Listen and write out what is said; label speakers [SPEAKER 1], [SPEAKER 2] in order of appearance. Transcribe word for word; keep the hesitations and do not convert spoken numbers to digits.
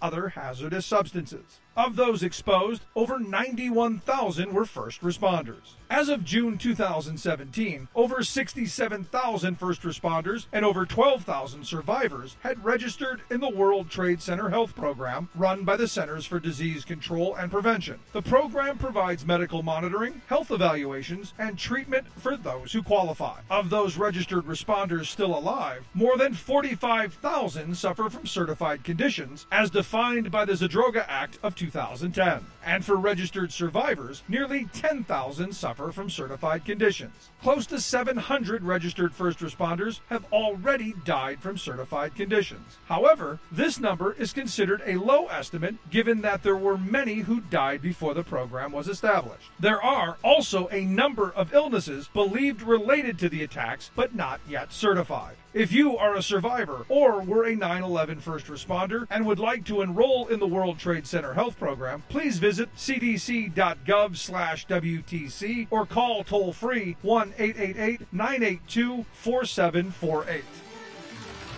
[SPEAKER 1] other hazardous substances. Of those exposed, over ninety-one thousand were first responders. As of June two thousand seventeen, over sixty-seven thousand first responders and over twelve thousand survivors had registered in the World Trade Center Health Program run by the Centers for Disease Control and Prevention. The program provides medical monitoring, health evaluations, and treatment for those who qualify. Of those registered responders still alive, more than forty-five thousand suffer from certified conditions as defined by the Zadroga Act of two thousand ten. And for registered survivors, nearly ten thousand suffer from certified conditions. Close to seven hundred registered first responders have already died from certified conditions. However, this number is considered a low estimate given that there were many who died before the program was established. There are also a number of illnesses believed related to the attacks but not yet certified. If you are a survivor or were a nine eleven first responder and would like to enroll in the World Trade Center Health Program, please visit c d c dot gov slash w t c or call toll-free one eight eight eight, nine eight two, four seven four eight.